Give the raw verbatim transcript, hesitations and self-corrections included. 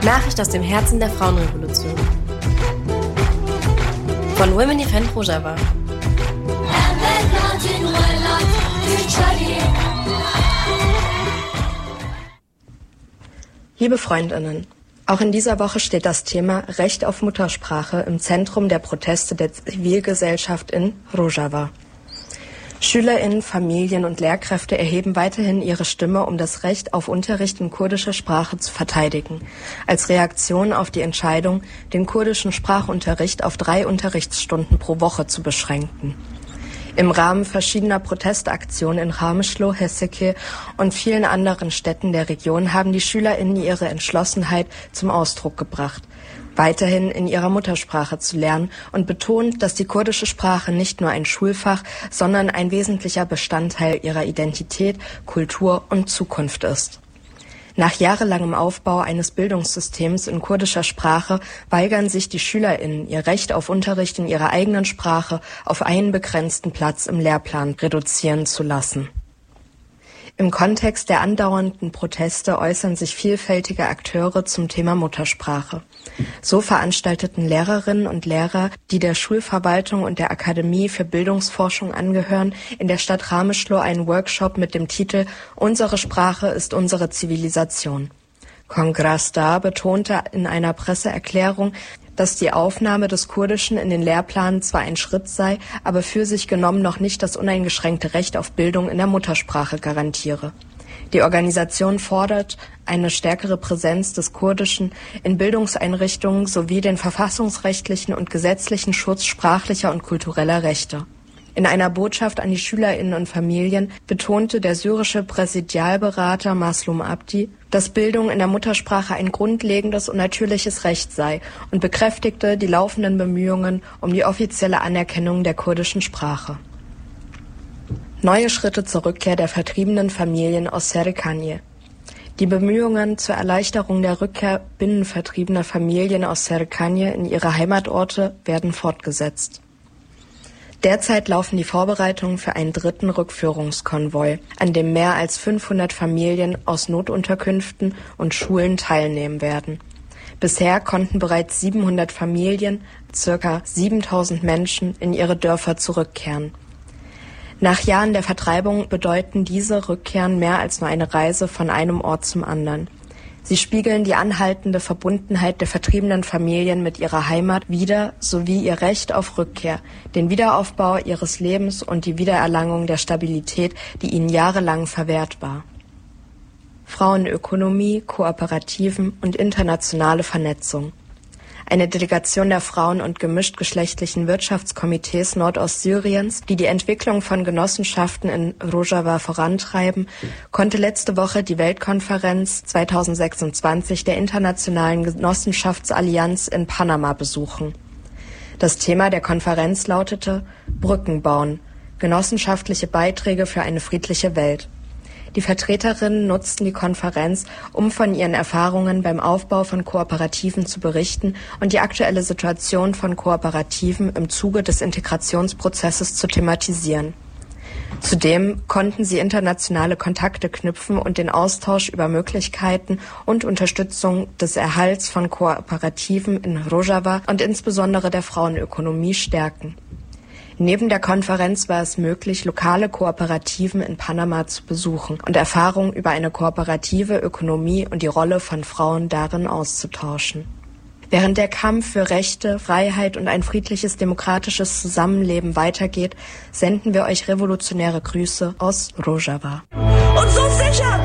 Nachricht aus dem Herzen der Frauenrevolution. Von Women Defend Rojava. Liebe Freundinnen, auch in dieser Woche steht das Thema Recht auf Muttersprache im Zentrum der Proteste der Zivilgesellschaft in Rojava. SchülerInnen, Familien und Lehrkräfte erheben weiterhin ihre Stimme, um das Recht auf Unterricht in kurdischer Sprache zu verteidigen, als Reaktion auf die Entscheidung, den kurdischen Sprachunterricht auf drei Unterrichtsstunden pro Woche zu beschränken. Im Rahmen verschiedener Protestaktionen in Rameşlo, Heseke und vielen anderen Städten der Region haben die SchülerInnen ihre Entschlossenheit zum Ausdruck gebracht, weiterhin in ihrer Muttersprache zu lernen und betont, dass die kurdische Sprache nicht nur ein Schulfach, sondern ein wesentlicher Bestandteil ihrer Identität, Kultur und Zukunft ist. Nach jahrelangem Aufbau eines Bildungssystems in kurdischer Sprache weigern sich die SchülerInnen, ihr Recht auf Unterricht in ihrer eigenen Sprache auf einen begrenzten Platz im Lehrplan reduzieren zu lassen. Im Kontext der andauernden Proteste äußern sich vielfältige Akteure zum Thema Muttersprache. So veranstalteten Lehrerinnen und Lehrer, die der Schulverwaltung und der Akademie für Bildungsforschung angehören, in der Stadt Rameşlo einen Workshop mit dem Titel »Unsere Sprache ist unsere Zivilisation«. Kongrasdar betonte in einer Presseerklärung, dass die Aufnahme des Kurdischen in den Lehrplan zwar ein Schritt sei, aber für sich genommen noch nicht das uneingeschränkte Recht auf Bildung in der Muttersprache garantiere. Die Organisation fordert eine stärkere Präsenz des Kurdischen in Bildungseinrichtungen sowie den verfassungsrechtlichen und gesetzlichen Schutz sprachlicher und kultureller Rechte. In einer Botschaft an die SchülerInnen und Familien betonte der syrische Präsidialberater Maslum Abdi, dass Bildung in der Muttersprache ein grundlegendes und natürliches Recht sei und bekräftigte die laufenden Bemühungen um die offizielle Anerkennung der kurdischen Sprache. Neue Schritte zur Rückkehr der vertriebenen Familien aus Serikanye. Die Bemühungen zur Erleichterung der Rückkehr binnenvertriebener Familien aus Serikanye in ihre Heimatorte werden fortgesetzt. Derzeit laufen die Vorbereitungen für einen dritten Rückführungskonvoi, an dem mehr als fünfhundert Familien aus Notunterkünften und Schulen teilnehmen werden. Bisher konnten bereits siebenhundert Familien, circa siebentausend Menschen, in ihre Dörfer zurückkehren. Nach Jahren der Vertreibung bedeuten diese Rückkehren mehr als nur eine Reise von einem Ort zum anderen. Sie spiegeln die anhaltende Verbundenheit der vertriebenen Familien mit ihrer Heimat wider, sowie ihr Recht auf Rückkehr, den Wiederaufbau ihres Lebens und die Wiedererlangung der Stabilität, die ihnen jahrelang verwehrt war. Frauenökonomie, Kooperativen und internationale Vernetzung. Eine Delegation der Frauen- und gemischtgeschlechtlichen Wirtschaftskomitees Nordostsyriens, die die Entwicklung von Genossenschaften in Rojava vorantreiben, konnte letzte Woche die Weltkonferenz zweitausendsechsundzwanzig der Internationalen Genossenschaftsallianz in Panama besuchen. Das Thema der Konferenz lautete »Brücken bauen – genossenschaftliche Beiträge für eine friedliche Welt«. Die Vertreterinnen nutzten die Konferenz, um von ihren Erfahrungen beim Aufbau von Kooperativen zu berichten und die aktuelle Situation von Kooperativen im Zuge des Integrationsprozesses zu thematisieren. Zudem konnten sie internationale Kontakte knüpfen und den Austausch über Möglichkeiten und Unterstützung des Erhalts von Kooperativen in Rojava und insbesondere der Frauenökonomie stärken. Neben der Konferenz war es möglich, lokale Kooperativen in Panama zu besuchen und Erfahrungen über eine kooperative Ökonomie und die Rolle von Frauen darin auszutauschen. Während der Kampf für Rechte, Freiheit und ein friedliches, demokratisches Zusammenleben weitergeht, senden wir euch revolutionäre Grüße aus Rojava. Und so sicher